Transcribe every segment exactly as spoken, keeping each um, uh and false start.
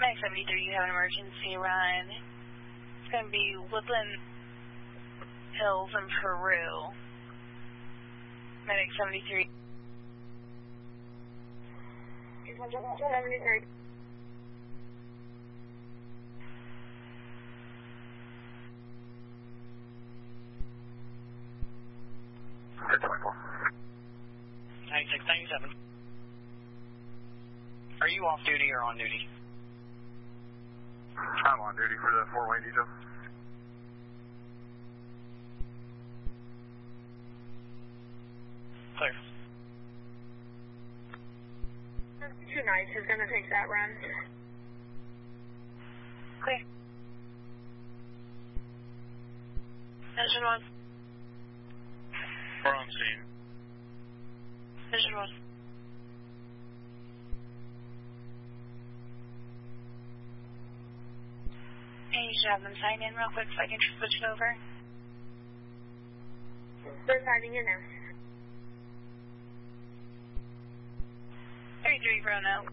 Medic seventy-three, you have an emergency run. It's going to be Woodland Hills in Peru. Medic seventy-three. seventy-three. ninety-six ninety-seven. Are you off duty or on duty? I'm on duty for the Fort Wayne detail. Clear. Two nights is going to take that run. Clear. Engine one. We're on scene. Engine one. And you should have them sign in real quick so I can switch it over. They're signing in now. thirty-three Roanoke.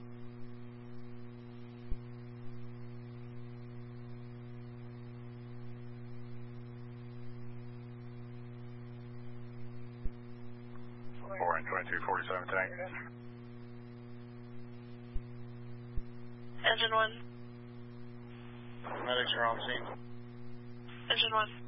Four and twenty-two forty-seven tank. Engine one. Medics are on scene. Engine one.